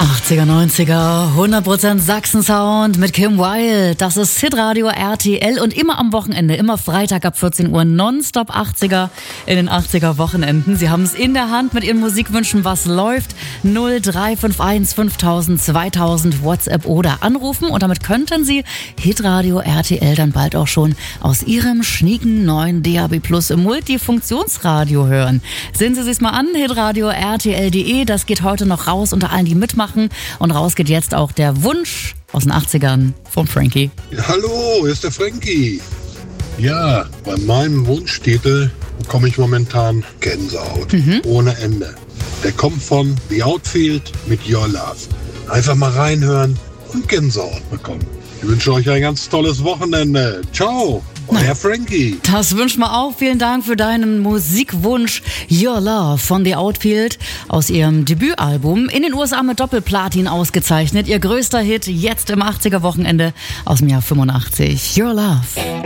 80er, 90er, 100% Sachsen-Sound mit Kim Wilde. Das ist Hitradio RTL und immer am Wochenende, immer Freitag ab 14 Uhr, nonstop 80er in den 80er Wochenenden. Sie haben es in der Hand mit Ihren Musikwünschen, was läuft. 0351 5000 2000 WhatsApp oder anrufen und damit könnten Sie Hitradio RTL dann bald auch schon aus Ihrem schnieken neuen DAB Plus im Multifunktionsradio hören. Sehen Sie sich's mal an, hitradio RTL.de, das geht heute noch raus unter allen, die mitmachen. Und raus geht jetzt auch der Wunsch aus den 80ern von Frankie. Ja, hallo, hier ist der Frankie. Ja, bei meinem Wunschtitel bekomme ich momentan Gänsehaut. Ohne Ende. Der kommt von The Outfield mit Your Love. Einfach mal reinhören und Gänsehaut bekommen. Ich wünsche euch ein ganz tolles Wochenende. Ciao. Euer Frankie. Das wünschen wir auch. Vielen Dank für deinen Musikwunsch Your Love von The Outfield aus ihrem Debütalbum. In den USA mit Doppelplatin ausgezeichnet. Ihr größter Hit jetzt im 80er Wochenende aus dem Jahr 85. Your Love.